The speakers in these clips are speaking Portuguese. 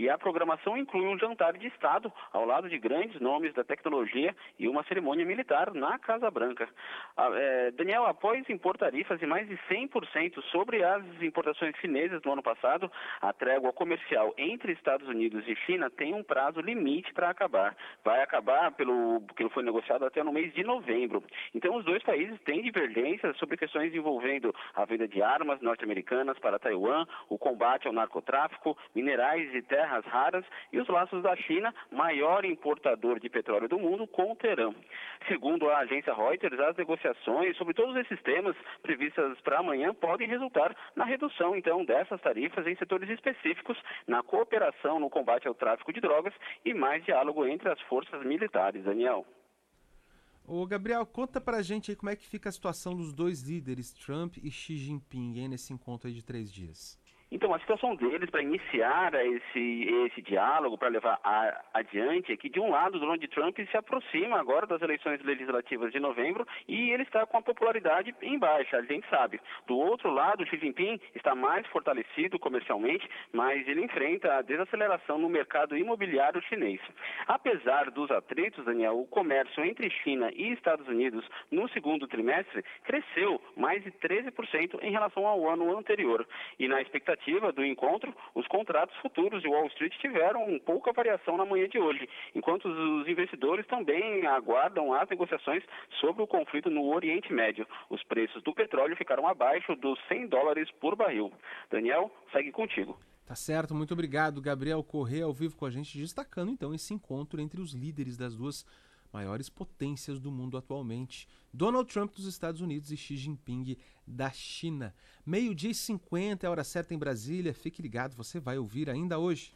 a programação inclui um jantar de Estado ao lado de grandes nomes da tecnologia e uma cerimônia militar na Casa Branca. Daniel, após impor tarifas de mais de 100% sobre as importações chinesas no ano passado, a trégua comercial entre Estados Unidos e China tem um prazo limite para acabar. Vai acabar pelo que foi negociado até no mês de novembro. Então, os dois países têm divergências sobre questões envolvendo a venda de armas norte-americanas para Taiwan, o combate ao narcotráfico, minerais e terras raras e os laços da China, maior importador de petróleo do mundo, com o Teherã. Segundo a agência Reuters, as negociações sobre todos esses temas previstas para amanhã podem resultar na redução, então, dessas tarifas em setores específicos, na cooperação no combate ao tráfico de drogas e mais diálogo entre as forças militares. Daniel. Ô Gabriel, conta pra gente aí como é que fica a situação dos dois líderes, Trump e Xi Jinping, aí nesse encontro aí de 3 dias. Então, a situação deles para iniciar esse diálogo, para levar adiante, é que, de um lado, Donald Trump se aproxima agora das eleições legislativas de novembro e ele está com a popularidade em baixa, a gente sabe. Do outro lado, Xi Jinping está mais fortalecido comercialmente, mas ele enfrenta a desaceleração no mercado imobiliário chinês. Apesar dos atritos, Daniel, o comércio entre China e Estados Unidos no segundo trimestre cresceu mais de 13% em relação ao ano anterior. E na expectativa do encontro, os contratos futuros de Wall Street tiveram pouca variação na manhã de hoje, enquanto os investidores também aguardam as negociações sobre o conflito no Oriente Médio. Os preços do petróleo ficaram abaixo dos $100 por barril. Daniel, segue contigo. Tá certo, muito obrigado, Gabriel Corrêa, ao vivo com a gente, destacando então esse encontro entre os líderes das duas maiores potências do mundo atualmente, Donald Trump dos Estados Unidos e Xi Jinping da China. 12h50 é a hora certa em Brasília, fique ligado, você vai ouvir ainda hoje.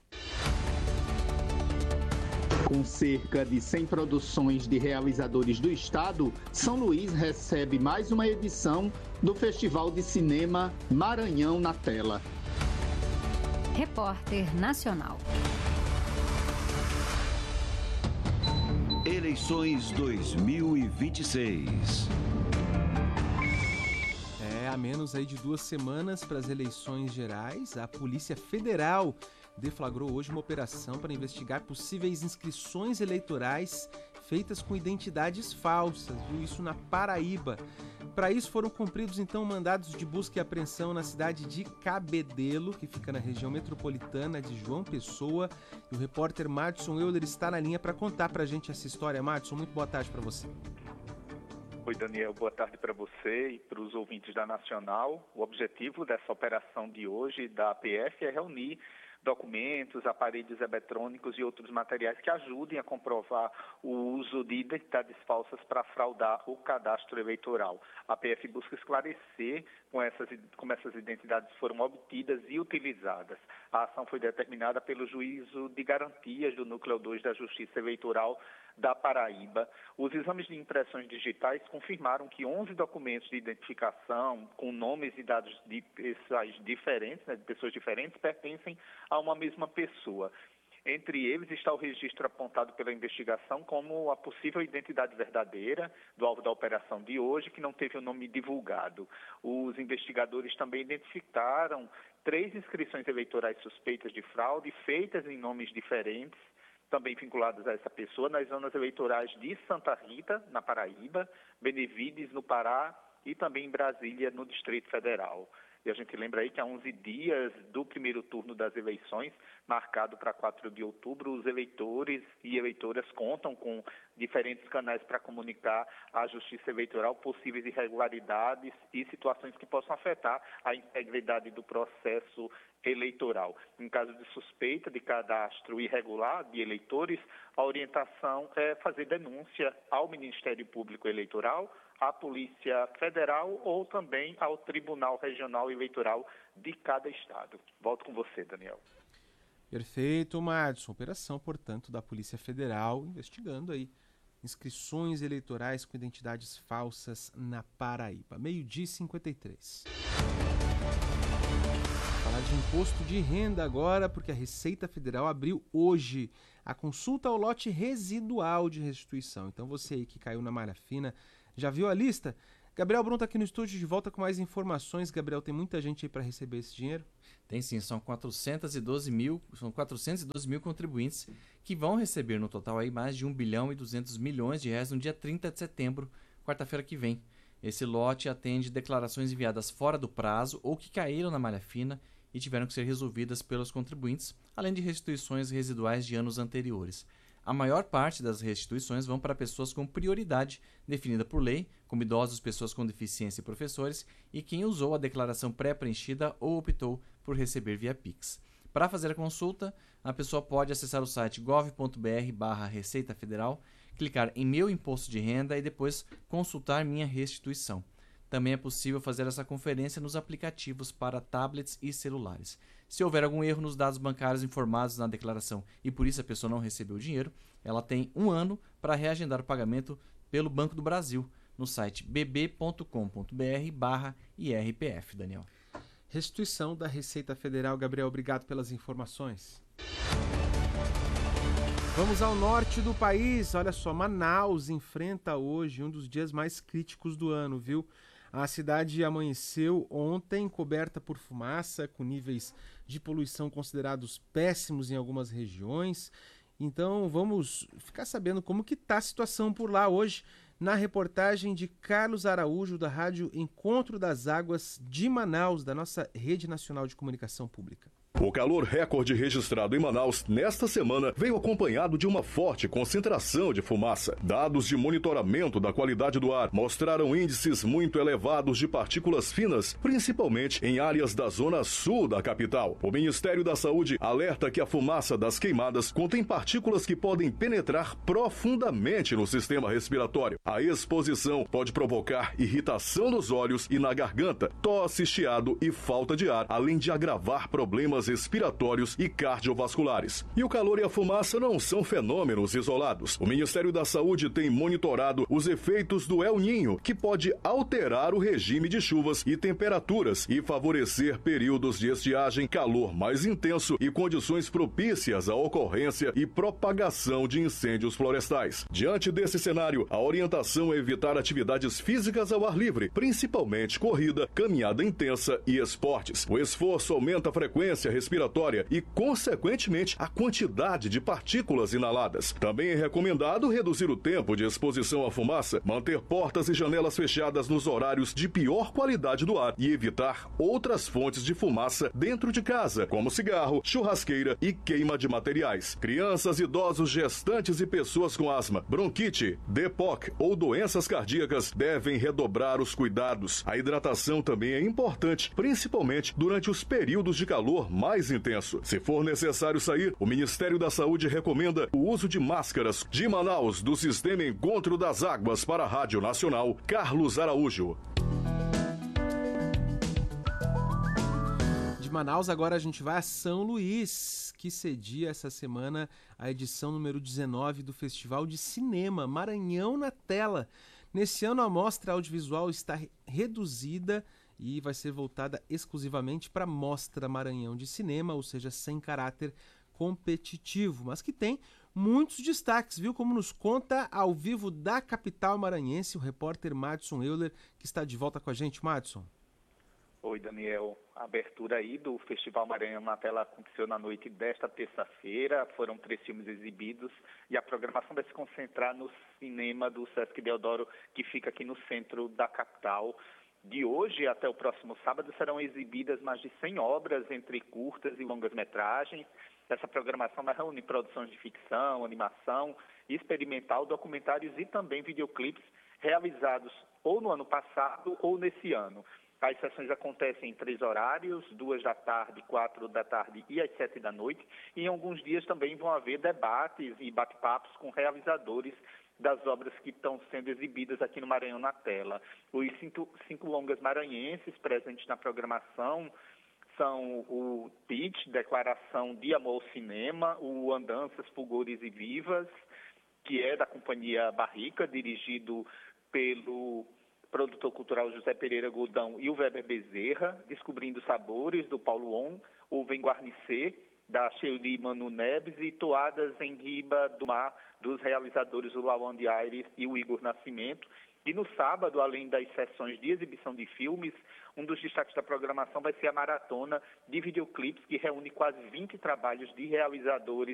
Com cerca de 100 produções de realizadores do estado, São Luís recebe mais uma edição do Festival de Cinema Maranhão na Tela. Repórter Nacional. Eleições 2026. A menos aí de 2 semanas para as eleições gerais, a Polícia Federal deflagrou hoje uma operação para investigar possíveis inscrições eleitorais feitas com identidades falsas, viu? Isso na Paraíba. Para isso foram cumpridos então mandados de busca e apreensão na cidade de Cabedelo, que fica na região metropolitana de João Pessoa. E o repórter Madison Euler está na linha para contar para a gente essa história. Madison, muito boa tarde para você. Oi, Daniel, boa tarde para você e para os ouvintes da Nacional. O objetivo dessa operação de hoje da APF é reunir documentos, aparelhos eletrônicos e outros materiais que ajudem a comprovar o uso de identidades falsas para fraudar o cadastro eleitoral. A PF busca esclarecer como essas identidades foram obtidas e utilizadas. A ação foi determinada pelo Juízo de Garantias do Núcleo 2 da Justiça Eleitoral da Paraíba. Os exames de impressões digitais confirmaram que 11 documentos de identificação com nomes e dados de pessoas diferentes, de pessoas diferentes, pertencem a uma mesma pessoa. Entre eles está o registro apontado pela investigação como a possível identidade verdadeira do alvo da operação de hoje, que não teve o nome divulgado. Os investigadores também identificaram 3 inscrições eleitorais suspeitas de fraude feitas em nomes diferentes, também vinculados a essa pessoa, nas zonas eleitorais de Santa Rita, na Paraíba, Benevides, no Pará, e também em Brasília, no Distrito Federal. E a gente lembra aí que há 11 dias do primeiro turno das eleições, marcado para 4 de outubro, os eleitores e eleitoras contam com diferentes canais para comunicar à Justiça Eleitoral possíveis irregularidades e situações que possam afetar a integridade do processo eleitoral. Em caso de suspeita de cadastro irregular de eleitores, a orientação é fazer denúncia ao Ministério Público Eleitoral, à Polícia Federal ou também ao Tribunal Regional Eleitoral de cada estado. Volto com você, Daniel. Perfeito, Madison. Operação, portanto, da Polícia Federal investigando aí inscrições eleitorais com identidades falsas na Paraíba. 12h53. Falar de imposto de renda agora, porque a Receita Federal abriu hoje a consulta ao lote residual de restituição. Então você aí que caiu na malha fina, já viu a lista? Gabriel Brum está aqui no estúdio de volta com mais informações. Gabriel, tem muita gente aí para receber esse dinheiro? Tem sim, são 412 mil contribuintes que vão receber no total aí mais de 1 bilhão e 200 milhões de reais no dia 30 de setembro, quarta-feira que vem. Esse lote atende declarações enviadas fora do prazo ou que caíram na malha fina e tiveram que ser resolvidas pelos contribuintes, além de restituições residuais de anos anteriores. A maior parte das restituições vão para pessoas com prioridade definida por lei, como idosos, pessoas com deficiência e professores, e quem usou a declaração pré-preenchida ou optou por receber via Pix. Para fazer a consulta, a pessoa pode acessar o site gov.br/Receita Federal, clicar em Meu Imposto de Renda e depois consultar Minha Restituição. Também é possível fazer essa conferência nos aplicativos para tablets e celulares. Se houver algum erro nos dados bancários informados na declaração e por isso a pessoa não recebeu o dinheiro, ela tem 1 ano para reagendar o pagamento pelo Banco do Brasil no site bb.com.br/IRPF, Daniel. Restituição da Receita Federal. Gabriel, obrigado pelas informações. Vamos ao norte do país. Olha só, Manaus enfrenta hoje um dos dias mais críticos do ano, viu? A cidade amanheceu ontem coberta por fumaça, com níveis de poluição considerados péssimos em algumas regiões. Então vamos ficar sabendo como que está a situação por lá hoje, na reportagem de Carlos Araújo, da Rádio Encontro das Águas de Manaus, da nossa Rede Nacional de Comunicação Pública. O calor recorde registrado em Manaus nesta semana veio acompanhado de uma forte concentração de fumaça. Dados de monitoramento da qualidade do ar mostraram índices muito elevados de partículas finas, principalmente em áreas da zona sul da capital. O Ministério da Saúde alerta que a fumaça das queimadas contém partículas que podem penetrar profundamente no sistema respiratório. A exposição pode provocar irritação nos olhos e na garganta, tosse, chiado e falta de ar, além de agravar problemas respiratórios e cardiovasculares. E o calor e a fumaça não são fenômenos isolados. O Ministério da Saúde tem monitorado os efeitos do El Niño, que pode alterar o regime de chuvas e temperaturas e favorecer períodos de estiagem, calor mais intenso e condições propícias à ocorrência e propagação de incêndios florestais. Diante desse cenário, a orientação é evitar atividades físicas ao ar livre, principalmente corrida, caminhada intensa e esportes. O esforço aumenta a frequência respiratória e, consequentemente, a quantidade de partículas inaladas. Também é recomendado reduzir o tempo de exposição à fumaça, manter portas e janelas fechadas nos horários de pior qualidade do ar e evitar outras fontes de fumaça dentro de casa, como cigarro, churrasqueira e queima de materiais. Crianças, idosos, gestantes e pessoas com asma, bronquite, DEPOC ou doenças cardíacas devem redobrar os cuidados. A hidratação também é importante, principalmente durante os períodos de calor mais intenso. Se for necessário sair, o Ministério da Saúde recomenda o uso de máscaras. De Manaus, do Sistema Encontro das Águas para a Rádio Nacional, Carlos Araújo. De Manaus, agora a gente vai a São Luís, que cedia essa semana a edição número 19 do Festival de Cinema Maranhão na Tela. Nesse ano, a mostra audiovisual está reduzida e vai ser voltada exclusivamente para a Mostra Maranhão de Cinema, ou seja, sem caráter competitivo, mas que tem muitos destaques, viu? Como nos conta ao vivo da capital maranhense o repórter Madison Euler, que está de volta com a gente. Madison. Oi, Daniel. A abertura aí do Festival Maranhão na Tela aconteceu na noite desta terça-feira. Foram 3 filmes exibidos e a programação vai se concentrar no cinema do Sesc Deodoro, que fica aqui no centro da capital. De hoje até o próximo sábado serão exibidas mais de 100 obras, entre curtas e longas-metragens. Essa programação vai reunir produções de ficção, animação, experimental, documentários e também videoclipes realizados ou no ano passado ou nesse ano. As sessões acontecem em 3 horários, 2 da tarde, 4 da tarde e às 7 da noite. E em alguns dias também vão haver debates e bate-papos com realizadores das obras que estão sendo exibidas aqui no Maranhão na Tela. Os 5 longas maranhenses presentes na programação são o Pitch, Declaração de Amor ao Cinema, o Andanças, Fulgores e Vivas, que é da Companhia Barrica, dirigido pelo produtor cultural José Pereira Godão e o Weber Bezerra, Descobrindo Sabores, do Paulo On, o Vem Guarnecer, da Sheili Manu Neves, e Toadas em Riba do Mar, dos realizadores o Lawande Aires e o Igor Nascimento. E no sábado, além das sessões de exibição de filmes, um dos destaques da programação vai ser a maratona de videoclipes, que reúne quase 20 trabalhos de realizadores